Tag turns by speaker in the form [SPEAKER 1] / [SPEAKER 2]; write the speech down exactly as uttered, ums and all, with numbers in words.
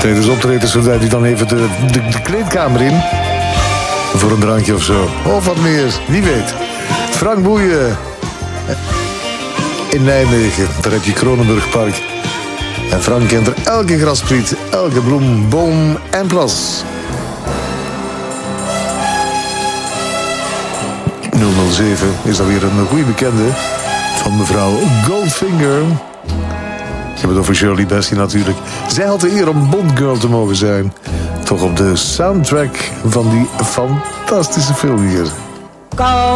[SPEAKER 1] Tijdens optreden verdwijnt hij dan even de, de, de kleedkamer in. Voor een drankje of zo. Of wat meer, wie weet. Frank Boeien. In Nijmegen, daar heb je Kronenburgpark. En Frank kent er elke graspriet, elke bloem, boom en plas. nul nul zeven is alweer een goede bekende van mevrouw Goldfinger. Ik heb het over Shirley Bassey natuurlijk. Zij had de eer om Bond Girl te mogen zijn. Toch op de soundtrack van die fantastische film hier.